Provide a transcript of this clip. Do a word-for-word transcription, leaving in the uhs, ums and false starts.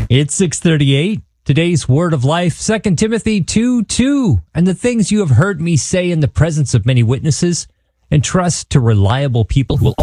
It's six thirty-eight. Today's word of life, Second Timothy two two. And the things you have heard me say in the presence of many witnesses, entrust to reliable people who will